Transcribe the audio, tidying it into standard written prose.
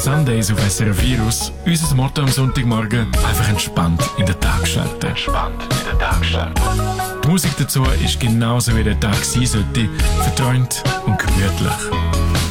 Sundays auf SRF Virus. Unser Motto am Sonntagmorgen: einfach entspannt in den Tag starten. Die Musik dazu ist genauso wie der Tag sein sollte: verträumt und gemütlich.